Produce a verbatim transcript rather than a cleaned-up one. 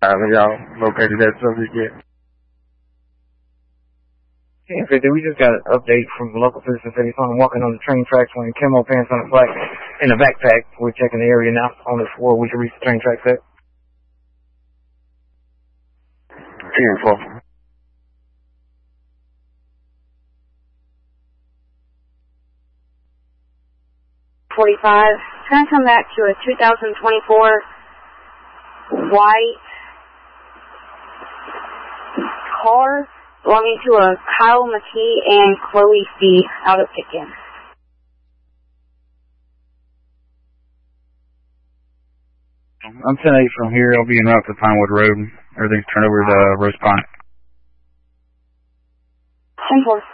Have y'all located that subject yet? ten fifty, we just got an update from the local citizen said he saw him walking on the train tracks wearing camo pants on a flag in a backpack. We're checking the area now on this floor. We should reach the train tracks at. ten four. forty-five. Trying to come back to a two thousand twenty-four white car belonging to a Kyle McKee and Chloe C. out of Pitkin. I'm ten eight from here. I'll be en route to Pinewood Road. Everything's turned over to Rose Pine. ten four.